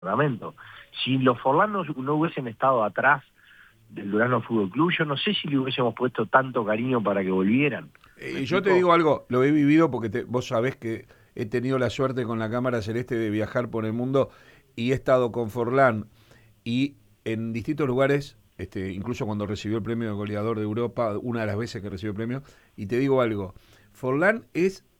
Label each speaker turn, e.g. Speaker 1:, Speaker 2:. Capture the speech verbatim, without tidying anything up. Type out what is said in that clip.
Speaker 1: departamento. Si los Forlán no, no hubiesen estado atrás del Durazno Fútbol Club, yo no sé si le hubiésemos puesto tanto cariño para que volvieran. ¿Me
Speaker 2: Eh, yo te
Speaker 1: explico?
Speaker 2: digo algo, lo he vivido porque te- vos sabés que he tenido la suerte con la Cámara Celeste de viajar por el mundo y he estado con Forlán y en distintos lugares, este, incluso cuando recibió el premio de goleador de Europa, una de las veces que recibió el premio, y te digo algo, Forlán es